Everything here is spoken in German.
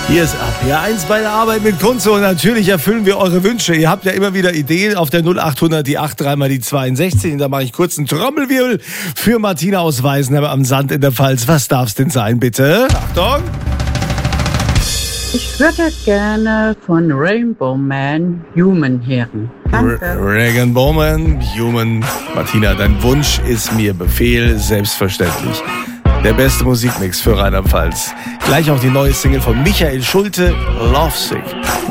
Hier ist RPR1 bei der Arbeit mit Kunze und natürlich erfüllen wir eure Wünsche. Ihr habt ja immer wieder Ideen auf der 0800 die 8 3 mal die 62. Und da mache ich kurz einen Trommelwirbel für Martina aus Weißenheim am Sand in der Pfalz. Was darf's denn sein, bitte? Achtung! Ich würde gerne von Rainbow Man Human hören. Danke. Rainbow Man, Human. Martina, dein Wunsch ist mir Befehl, selbstverständlich. Der beste Musikmix für Rheinland-Pfalz. Gleich auch die neue Single von Michael Schulte, Lovesick.